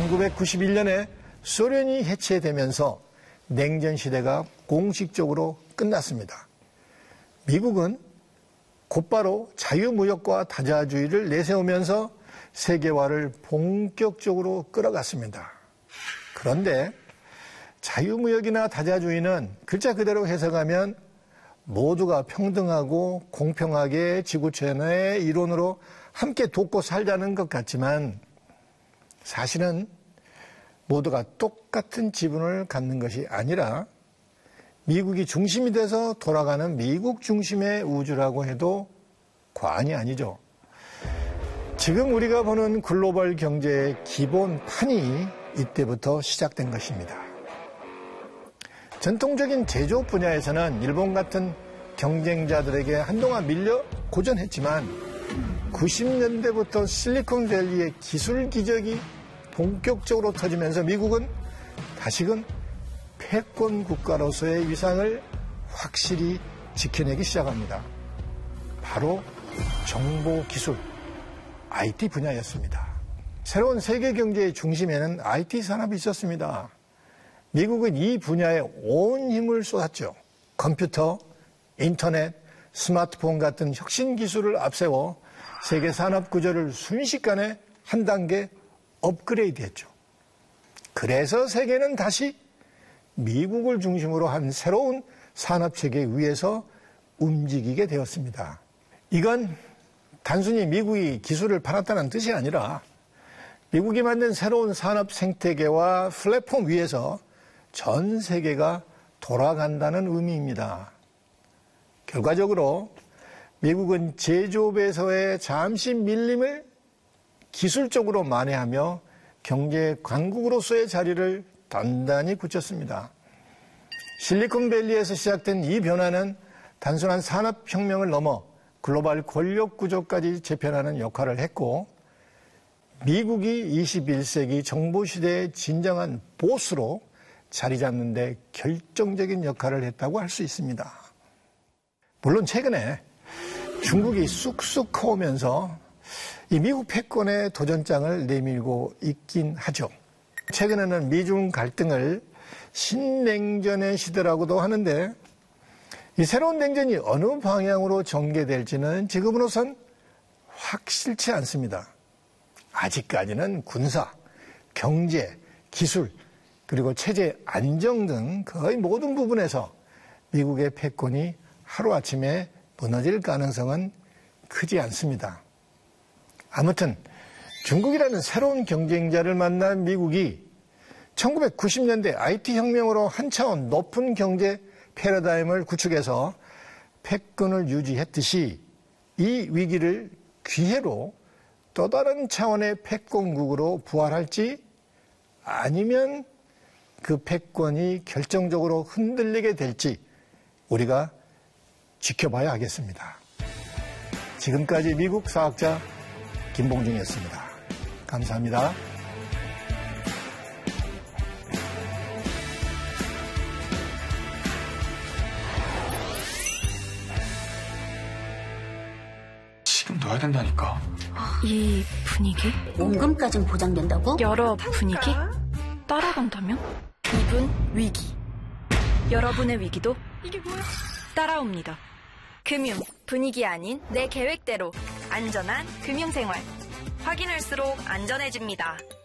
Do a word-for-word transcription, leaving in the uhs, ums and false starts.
천구백구십일 년에 소련이 해체되면서 냉전 시대가 공식적으로 끝났습니다. 미국은 곧바로 자유무역과 다자주의를 내세우면서 세계화를 본격적으로 끌어갔습니다. 그런데 자유무역이나 다자주의는 글자 그대로 해석하면 모두가 평등하고 공평하게 지구촌의 이론으로 함께 돕고 살자는 것 같지만 사실은 모두가 똑같은 지분을 갖는 것이 아니라 미국이 중심이 돼서 돌아가는 미국 중심의 우주라고 해도 과언이 아니죠. 지금 우리가 보는 글로벌 경제의 기본판이 이때부터 시작된 것입니다. 전통적인 제조업 분야에서는 일본 같은 경쟁자들에게 한동안 밀려 고전했지만 구십 년대부터 실리콘밸리의 기술 기적이 본격적으로 터지면서 미국은 다시금 패권 국가로서의 위상을 확실히 지켜내기 시작합니다. 바로 정보기술, 아이티 분야였습니다. 새로운 세계 경제의 중심에는 아이티 산업이 있었습니다. 미국은 이 분야에 온 힘을 쏟았죠. 컴퓨터, 인터넷, 스마트폰 같은 혁신 기술을 앞세워 세계 산업 구조를 순식간에 한 단계 업그레이드했죠. 그래서 세계는 다시 미국을 중심으로 한 새로운 산업체계 위에서 움직이게 되었습니다. 이건 단순히 미국이 기술을 팔았다는 뜻이 아니라 미국이 만든 새로운 산업 생태계와 플랫폼 위에서 전 세계가 돌아간다는 의미입니다. 결과적으로 미국은 제조업에서의 잠시 밀림을 기술적으로 만회하며 경제 강국으로서의 자리를 단단히 굳혔습니다. 실리콘밸리에서 시작된 이 변화는 단순한 산업혁명을 넘어 글로벌 권력 구조까지 재편하는 역할을 했고 미국이 이십일 세기 정보시대의 진정한 보스로 자리 잡는 데 결정적인 역할을 했다고 할 수 있습니다. 물론 최근에 중국이 쑥쑥 커오면서 이 미국 패권의 도전장을 내밀고 있긴 하죠. 최근에는 미중 갈등을 신냉전의 시대라고도 하는데 이 새로운 냉전이 어느 방향으로 전개될지는 지금으로선 확실치 않습니다. 아직까지는 군사, 경제, 기술, 그리고 체제 안정 등 거의 모든 부분에서 미국의 패권이 하루아침에 무너질 가능성은 크지 않습니다. 아무튼 중국이라는 새로운 경쟁자를 만난 미국이 천구백구십 년대 아이티 혁명으로 한 차원 높은 경제 패러다임을 구축해서 패권을 유지했듯이 이 위기를 기회로 또 다른 차원의 패권국으로 부활할지 아니면 그 패권이 결정적으로 흔들리게 될지 우리가 지켜봐야 하겠습니다. 지금까지 미국 사학자 김봉중이었습니다. 감사합니다. 지금 넣어야 된다니까. 이 분위기? 원금까진 보장된다고? 여러 분위기? 따라간다면? 이분 위기. 여러분의 위기도 이게 뭐야? 따라옵니다. 금융, 분위기 아닌 내 계획대로 안전한 금융생활. 확인할수록 안전해집니다.